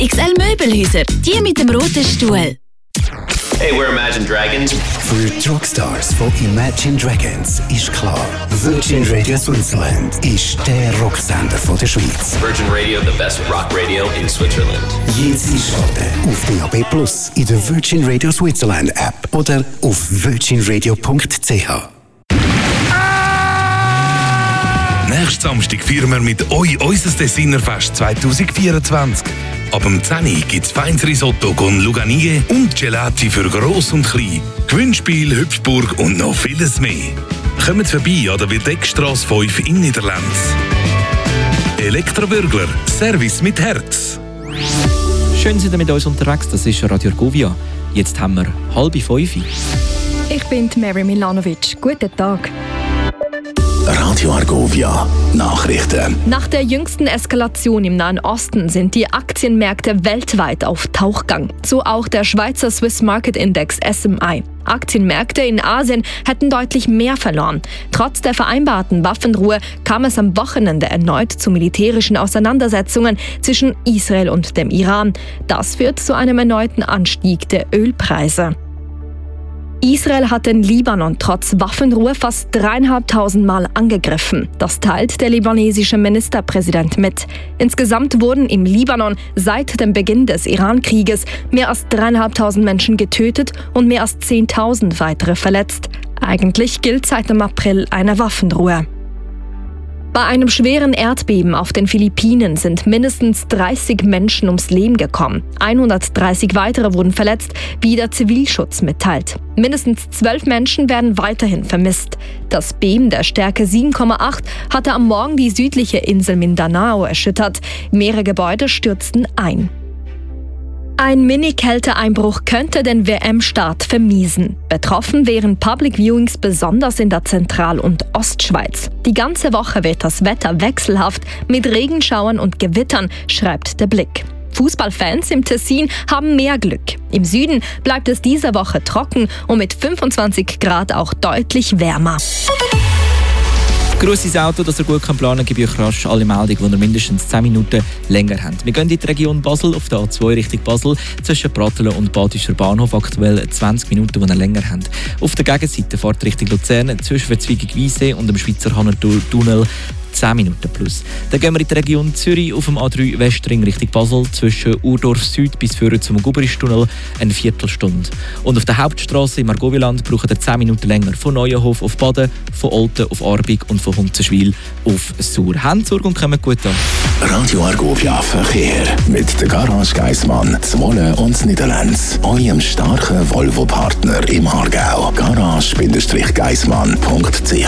XL Möbelhäuser, die mit dem roten Stuhl. Hey, we're Imagine Dragons. Für die Rockstars von Imagine Dragons ist klar, Virgin Radio Switzerland ist der Rocksender von der Schweiz. Virgin Radio, the best rock radio in Switzerland. Jetzt einschalten auf DAB+, in der Virgin Radio Switzerland App oder auf virginradio.ch. Nächsten Samstag feiern wir mit euch unser Designerfest 2024. Ab dem 10 Uhr gibt es feines Risotto con Luganige und Gelati für Gross und Klein. Gewinnspiel, Hüpfburg und noch vieles mehr. Kommt vorbei an der Wildeckstrasse 5 in Niederlands. Elektrobürgler, Service mit Herz. Schön sind ihr mit uns unterwegs, das ist Radio Argovia. Jetzt haben wir 4:30. Ich bin Mary Milanovic. Guten Tag. Radio Argovia, Nachrichten. Nach der jüngsten Eskalation im Nahen Osten sind die Aktienmärkte weltweit auf Tauchgang. So auch der Schweizer Swiss Market Index SMI. Aktienmärkte in Asien hätten deutlich mehr verloren. Trotz der vereinbarten Waffenruhe kam es am Wochenende erneut zu militärischen Auseinandersetzungen zwischen Israel und dem Iran. Das führt zu einem erneuten Anstieg der Ölpreise. Israel hat den Libanon trotz Waffenruhe fast 3.500 Mal angegriffen. Das teilt der libanesische Ministerpräsident mit. Insgesamt wurden im Libanon seit dem Beginn des Iran-Krieges mehr als 3.500 Menschen getötet und mehr als 10.000 weitere verletzt. Eigentlich gilt seit dem April eine Waffenruhe. Bei einem schweren Erdbeben auf den Philippinen sind mindestens 30 Menschen ums Leben gekommen. 130 weitere wurden verletzt, wie der Zivilschutz mitteilt. Mindestens 12 Menschen werden weiterhin vermisst. Das Beben der Stärke 7,8 hatte am Morgen die südliche Insel Mindanao erschüttert. Mehrere Gebäude stürzten ein. Ein Mini-Kälteeinbruch könnte den WM-Start vermiesen. Betroffen wären Public Viewings besonders in der Zentral- und Ostschweiz. Die ganze Woche wird das Wetter wechselhaft mit Regenschauern und Gewittern, schreibt der Blick. Fußballfans im Tessin haben mehr Glück. Im Süden bleibt es diese Woche trocken und mit 25 Grad auch deutlich wärmer. Grosses Auto, das ihr gut planen kann, gebe ich euch rasch alle Meldungen, die ihr mindestens 10 Minuten länger habt. Wir gehen in die Region Basel, auf der A2 Richtung Basel, zwischen Pratteln und Badischer Bahnhof, aktuell 20 Minuten, die ihr länger habt. Auf der Gegenseite fahrt Richtung Luzern, zwischen Verzweigung-Wiessee und dem Schweizer Hannertunnel 10 Minuten plus. Dann gehen wir in die Region Zürich auf dem A3 Westring Richtung Basel, zwischen Urdorf Süd bis führen zum Guberistunnel eine Viertelstunde. Und auf der Hauptstrasse im Argoviland braucht ihr 10 Minuten länger von Neuenhof auf Baden, von Olten auf Arbig und von Hunzenschwil auf Sur. Habt Sorge und kommt gut an. Radio Argovia Verkehr mit der Garage Geissmann, Zwolle und Niederlands. Eurem starken Volvo-Partner im Aargau. Garage-geissmann.ch.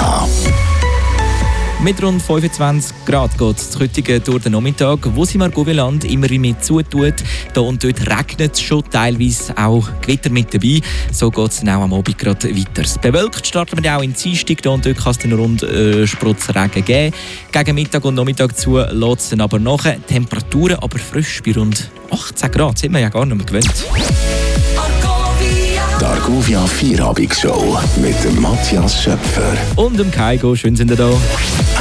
Mit rund 25 Grad geht es heute durch den Nachmittag, wo es im Argoviland immer mehr zutut. Da und dort regnet es schon, teilweise auch Gewitter mit dabei. So geht es dann auch am Abend gerade weiter. Bewölkt starten wir auch in Dienstag, da und dort kann es dann rund Sprotzregen geben. Gegen Mittag und Nachmittag zu lässt es dann aber nachher. Temperaturen aber frisch bei rund 18 Grad, sind wir ja gar nicht mehr gewöhnt. Die Argovia Vierabendsshow mit dem Matthias Schöpfer. Und dem Kaigo, schön sind ihr da.